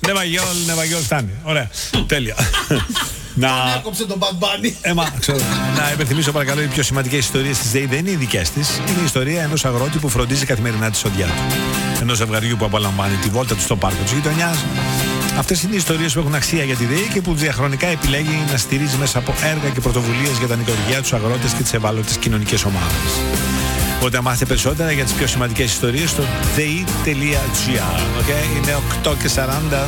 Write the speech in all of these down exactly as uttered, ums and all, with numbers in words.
Νεβαγιόλ, Νεβαγιόλ φτάνει. Ωραία. Τέλεια. Να... Έκοψε τον Bad Bunny. Έμα, ξέρω, να υπενθυμίσω παρακαλώ, οι πιο σημαντικές ιστορίες της ΔΕΗ δεν είναι οι δικές της. Είναι η ιστορία ενός αγρότη που φροντίζει καθημερινά τη σοδιά του. Ενός ζευγαριού που απολαμβάνει τη βόλτα του στο πάρκο της γειτονιάς. Αυτές είναι οι ιστορίες που έχουν αξία για τη ΔΕΗ και που διαχρονικά επιλέγει να στηρίζει μέσα από έργα και πρωτοβουλίες για τα νοικοκυριά, τους αγρότες και τις ευάλωτες κοινωνικές ομάδες. Μπορείτε να μάθετε περισσότερα για τις πιο σημαντικές ιστορίες στο δέι τελεία τζι άρ. Okay? Είναι οκτώ και σαράντα.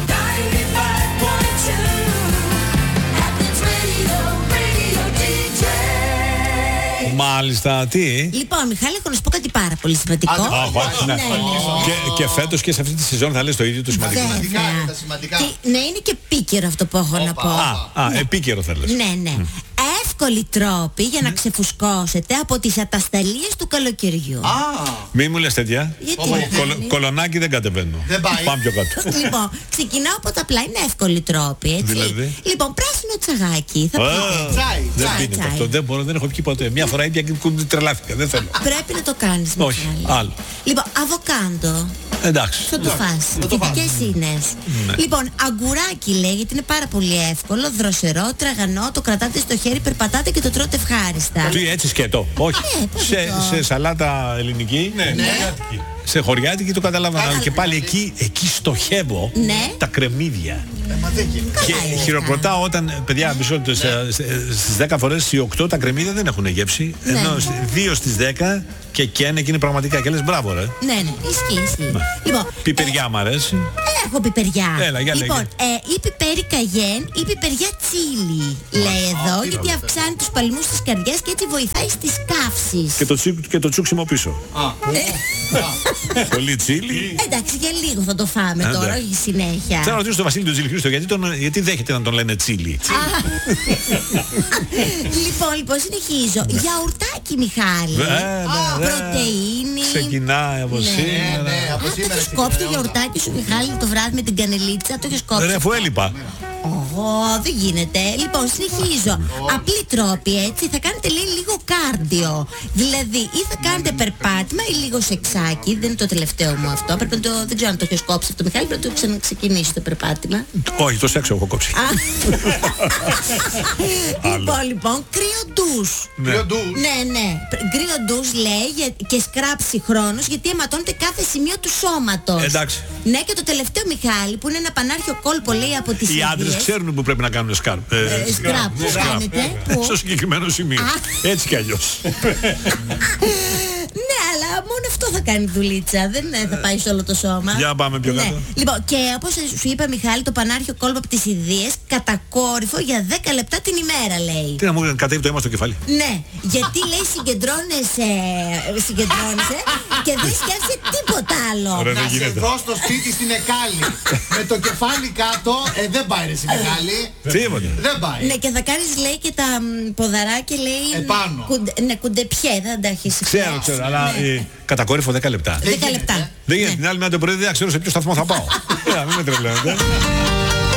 Μάλιστα, τι. Λοιπόν, Μιχάλη, έχω να σου πω κάτι πάρα πολύ σημαντικό. Ναι, ναι. Και φέτος και σε αυτή τη σεζόν θα λες το ίδιο το σημαντικό. Σημαντικά είναι τα σημαντικά. Ναι, είναι και επίκαιρο αυτό που έχω να πω. Α, επίκαιρο θα λες. Ναι, ναι. Εύκολοι τρόποι για να ξεφουσκώσετε από τις ατασταλίες του καλοκαιριού. Μη μου λες τέτοια. Γιατί? Κολονάκι δεν κατεβαίνω. Δεν πάει. Πάμε πιο κάτω. Λοιπόν, ξεκινάω από τα απλά, είναι εύκολοι τρόποι, έτσι. Δηλαδή? Λοιπόν, πράσινο τσαγάκι. Θα πείτε. Τσάι, Δεν τσάι. πίνεται αυτό. Δεν μπορώ, δεν έχω πιει ποτέ. Μια φορά ήπια και τρελάθηκα. Δεν θέλω. Πρέπει να το κάνεις, Όχι, Μιχάλη. άλλο. Λοιπόν, αβοκάντο. Εντάξει. Θα το φας. Θετικές ίνες. Λοιπόν, αγκουράκι λέει, γιατί είναι πάρα πολύ εύκολο, δροσερό, τραγανό, το κρατάτε στο χέρι, περπατάτε και το τρώτε ευχάριστα. Τι έτσι σκέτο. Όχι. Ε, πώς Σε, το- σε σαλάτα ελληνική. Ναι. Σε χωριάτικη το καταλαβαίνω. Καλά. Και πάλι εκεί, εκεί στοχεύω Ναι. τα κρεμμύδια. Ε, μα δεν γίνεται. Και Καλά είναι χειροκροτάω όταν, παιδιά, μισό λεπτό, σε- σε- στις δέκα φορές οι οκτώ τα κρεμμύδια δεν έχουν γεύση. Ναι. Ενώ δύο στις δέκα και καίνε και είναι πραγματικά. Και λες μπράβο ρε. Ναι, ναι, ισχύει, ισχύει. Λοιπόν, Πιπεριά μ' αρέσει. ε, έχω πιπεριά. Έλα, για λοιπόν, λέγε. ε, ή πιπέρι καγέν ή πιπεριά τσίλι, λέει εδώ, γιατί αυξάνει τους παλμούς της καρδιάς και έτσι βοηθάει στις καύσεις. Και το, τσι, και το τσούξιμο πίσω. Πολύ τσίλι. Εντάξει, για λίγο θα το φάμε Άντε. τώρα, όχι συνέχεια. Θέλω να ρωτήσω τον Βασίλη τον Τζιλιχρίστο γιατί, τον, γιατί δέχεται να τον λένε τσίλι. Λοιπόν, λοιπόν, συνεχίζω. Γιαουρτάκι, Μιχάλη. Ε, ναι, ναι. Πρωτεΐνη. Ξεκινάει από Ναι. σήμερα. Ναι, από Α, το σήμερα έχεις κόψει το ξεκινάει. γιαουρτάκι σου, Μιχάλη, το βράδυ με την κανελίτσα, το έχεις κόψει. Ρε, αφού έλειπα. Ω, δεν γίνεται. Λοιπόν, συνεχίζω. Απλή τρόπη, έτσι. Θα κάνετε λέει λίγο κάρντιο. Δηλαδή, ή θα κάνετε περπάτημα ή λίγο σεξάκι. Δεν είναι το τελευταίο μου αυτό. Πρέπει να το. Δεν ξέρω αν το έχεις κόψει αυτό, Μιχάλη. Πρέπει να το ξαναξεκινήσει το περπάτημα. Όχι, το σεξο έχω κόψει. Α. Λοιπόν, λοιπόν, κρύο ντους. Ναι. Κρύο ντους. Ναι, ναι. Κρύο ντους λέει για- και σκράψει χρόνος γιατί αιματώνεται κάθε σημείο του σώματος. Εντάξει. Ναι, και το τελευταίο, Μιχάλη, που είναι ένα πανάρχιο κόλπο λέει από τις Οι άντρες Ινδίες. ξέρουν που πρέπει να κάνουν σκάρπ. Ε, Ε, σκραπ, πού σκραπ. κάνετε, πού? Στο συγκεκριμένο σημείο. Α. Έτσι κι αλλιώς. Ναι, αλλά μόνο αυτό θα κάνει δουλίτσα. Δεν ε, θα πάει σε όλο το σώμα. Για πάμε πιο Ναι. κάτω. Λοιπόν, και όπως σου είπα, Μιχάλη, το πανάρχιο κόλπο από τις Ινδίες κατακόρυφο για δέκα λεπτά την ημέρα, λέει. Τι να μου κατέβει το αίμα στο κεφάλι. Ναι, γιατί λέει συγκεντρώνεσαι, συγκεντρώνεσαι και δεν σκέφτεσαι τίποτα άλλο. Ωραία, Να δεν σε γίνεται. δω στο σπίτι στην Εκάλη. Με το κεφάλι κάτω, ε, δεν πάει ρε στην Εκάλη. Τίποτα. Δεν πάει. Ναι, και θα κάνεις λέει και τα μ, ποδαράκια λέει Επάνω. κουντε- ναι, κουντεπιέ, δεν τα έχεις. Ξέρω, ξέρω, αλλά ε, κατακόρυφο δέκα λεπτά. δέκα λεπτά. Δεν γίνεται. Την άλλη μέρα το πρωί δεν ξέρω σε ποιο σταθμό θα πάω. Ε, μην με τρελαίνετε.